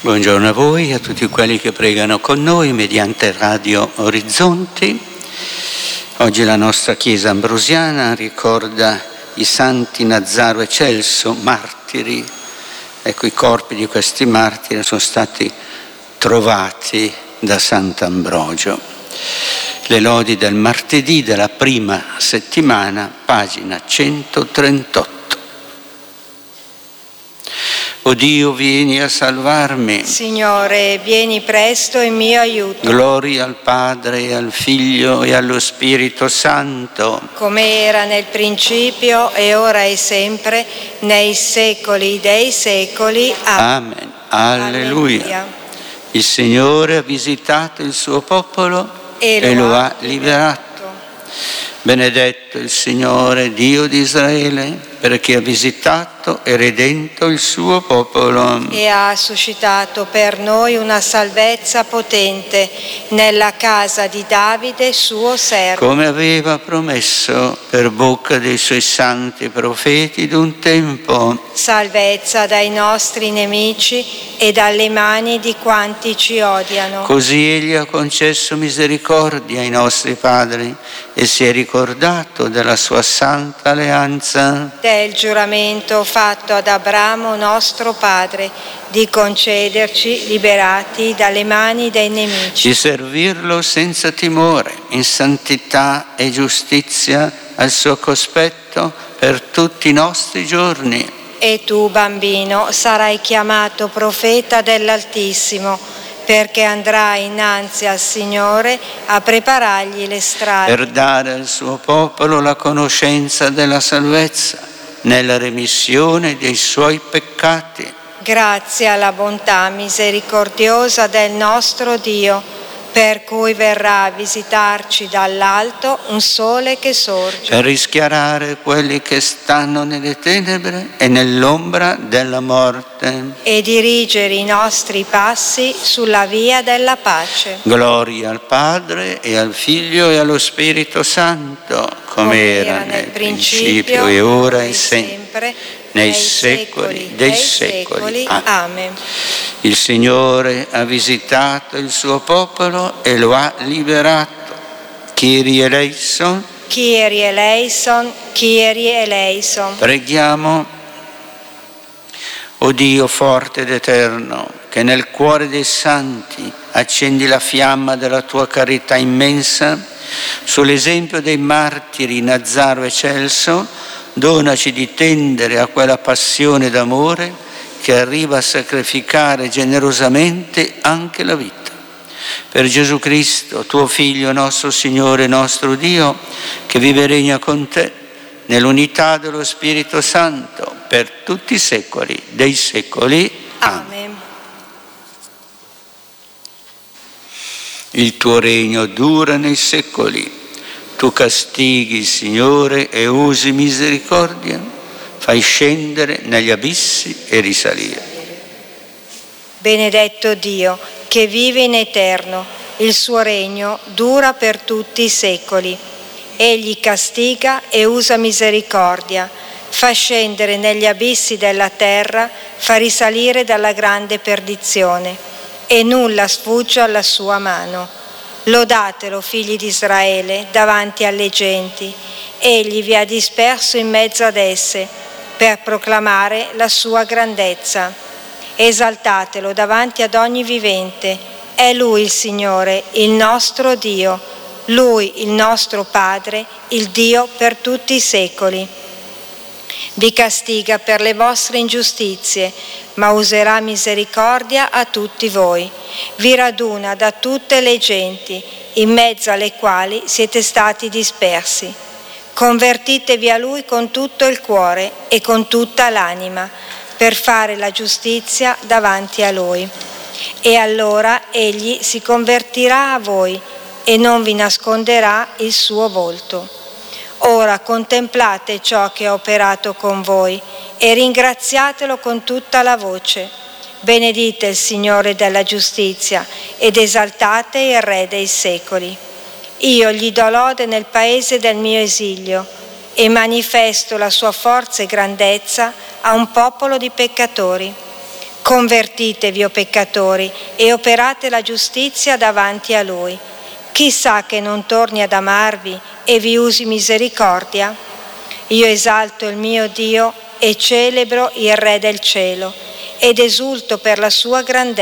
Buongiorno a voi e a tutti quelli che pregano con noi mediante Radio Orizzonti. Oggi la nostra Chiesa ambrosiana ricorda i santi Nazzaro e Celso, martiri. Ecco, i corpi di questi martiri sono stati trovati da Sant'Ambrogio. Le lodi del martedì della prima settimana, pagina 138. O Dio, vieni a salvarmi. Signore, vieni presto in mio aiuto. Gloria al Padre, e al Figlio e allo Spirito Santo. Come era nel principio, e ora e sempre, nei secoli dei secoli. Amen. Alleluia. Il Signore ha visitato il suo popolo e lo ha liberato. Benedetto il Signore, Dio di Israele, perché ha visitato e redento il suo popolo. E ha suscitato per noi una salvezza potente nella casa di Davide, suo servo. Come aveva promesso per bocca dei suoi santi profeti d'un tempo. Salvezza dai nostri nemici e dalle mani di quanti ci odiano. Così Egli ha concesso misericordia ai nostri padri e si è ricordato della sua santa alleanza. Del giuramento fatto ad Abramo nostro padre di concederci, liberati dalle mani dei nemici, Di servirlo senza timore, in santità e giustizia al suo cospetto per tutti i nostri giorni. E tu, bambino, sarai chiamato profeta dell'Altissimo, perché andrai innanzi al Signore a preparargli le strade. Per dare al suo popolo la conoscenza della salvezza, nella remissione dei suoi peccati. Grazie alla bontà misericordiosa del nostro Dio, per cui verrà a visitarci dall'alto un sole che sorge. Per rischiarare quelli che stanno nelle tenebre e nell'ombra della morte. E dirigere i nostri passi sulla via della pace. Gloria al Padre e al Figlio e allo Spirito Santo, come era nel principio e ora e sempre, nei secoli dei secoli. Amen. Il Signore ha visitato il suo popolo e lo ha liberato. Kyrie eleison. Kyrie eleison, Kyrie eleison. Preghiamo. O Dio forte ed eterno, che nel cuore dei santi accendi la fiamma della tua carità immensa, sull'esempio dei martiri Nazzaro e Celso, donaci di tendere a quella passione d'amore che arriva a sacrificare generosamente anche la vita. Per Gesù Cristo, tuo Figlio, nostro Signore e nostro Dio, che vive e regna con te, nell'unità dello Spirito Santo, per tutti i secoli dei secoli. Amen. Il tuo regno dura nei secoli. Tu castighi, Signore, e usi misericordia, fai scendere negli abissi e risalire. Benedetto Dio, che vive in eterno, il suo regno dura per tutti i secoli. Egli castiga e usa misericordia, fa scendere negli abissi della terra, fa risalire dalla grande perdizione, e nulla sfugge alla sua mano. Lodatelo, figli di Israele, davanti alle genti. Egli vi ha disperso in mezzo ad esse, per proclamare la sua grandezza. Esaltatelo davanti ad ogni vivente. È Lui il Signore, il nostro Dio, Lui il nostro Padre, il Dio per tutti i secoli. Vi castiga per le vostre ingiustizie, ma userà misericordia a tutti voi. Vi raduna da tutte le genti, in mezzo alle quali siete stati dispersi. Convertitevi a Lui con tutto il cuore e con tutta l'anima, per fare la giustizia davanti a Lui. E allora Egli si convertirà a voi e non vi nasconderà il suo volto. Ora contemplate ciò che ha operato con voi e ringraziatelo con tutta la voce. Benedite il Signore della giustizia ed esaltate il Re dei secoli. Io gli do lode nel paese del mio esilio e manifesto la sua forza e grandezza a un popolo di peccatori. Convertitevi, o peccatori, e operate la giustizia davanti a Lui. Chissà che non torni ad amarvi e vi usi misericordia? Io esalto il mio Dio e celebro il Re del cielo ed esulto per la sua grandezza.